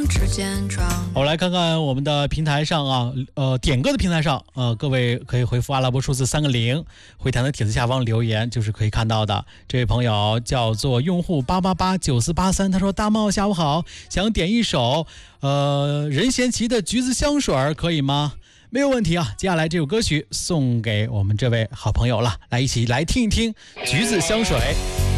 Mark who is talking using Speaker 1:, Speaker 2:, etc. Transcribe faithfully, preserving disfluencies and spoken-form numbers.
Speaker 1: 之间装。
Speaker 2: 我来看看我们的平台上啊，呃，点歌的平台上，呃，各位可以回复阿拉伯数字三个零，会谈的帖子下方留言就是可以看到的。这位朋友叫做用户八八八九四八三，他说：“大茂下午好，想点一首呃任贤齐的《橘子香水》，可以吗？”没有问题啊，接下来这首歌曲送给我们这位好朋友了，来一起来听一听《橘子香水》。